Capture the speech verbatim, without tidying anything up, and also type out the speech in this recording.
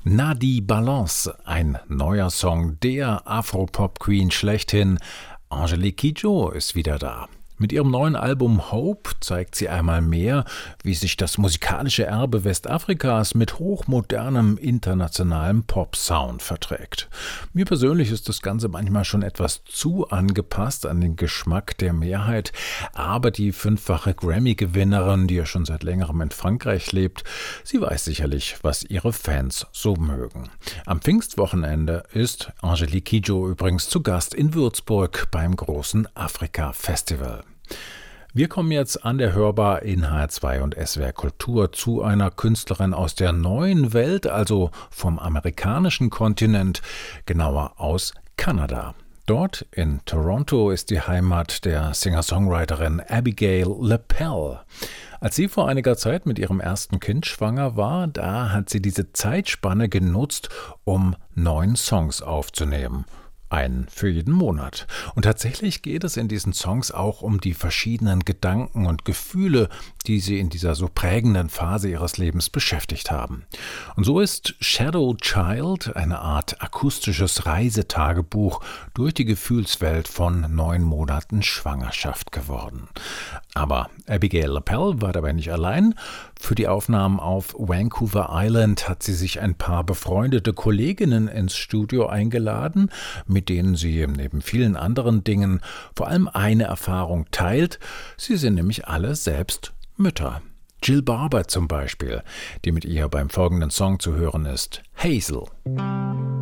Nadi Balance, ein neuer Song der Afro-Pop-Queen schlechthin. Angelique Kidjo ist wieder da. Mit ihrem neuen Album Hope zeigt sie einmal mehr, wie sich das musikalische Erbe Westafrikas mit hochmodernem internationalem Pop-Sound verträgt. Mir persönlich ist das Ganze manchmal schon etwas zu angepasst an den Geschmack der Mehrheit, aber die fünffache Grammy-Gewinnerin, die ja schon seit längerem in Frankreich lebt, sie weiß sicherlich, was ihre Fans so mögen. Am Pfingstwochenende ist Angelique Kidjo übrigens zu Gast in Würzburg beim großen Afrika-Festival. Wir kommen jetzt an der Hörbar in H R zwei und S W R Kultur zu einer Künstlerin aus der neuen Welt, also vom amerikanischen Kontinent, genauer aus Kanada. Dort in Toronto ist die Heimat der Singer-Songwriterin Abigail LaPelle. Als sie vor einiger Zeit mit ihrem ersten Kind schwanger war, da hat sie diese Zeitspanne genutzt, um neun Songs aufzunehmen. Einen für jeden Monat. Und tatsächlich geht es in diesen Songs auch um die verschiedenen Gedanken und Gefühle, die sie in dieser so prägenden Phase ihres Lebens beschäftigt haben. Und so ist Shadow Child eine Art akustisches Reisetagebuch durch die Gefühlswelt von neun Monaten Schwangerschaft geworden. Aber Abigail LaPelle war dabei nicht allein. Für die Aufnahmen auf Vancouver Island hat sie sich ein paar befreundete Kolleginnen ins Studio eingeladen, mit denen sie neben vielen anderen Dingen vor allem eine Erfahrung teilt. Sie sind nämlich alle selbst Mütter. Jill Barber zum Beispiel, die mit ihr beim folgenden Song zu hören ist, Hazel.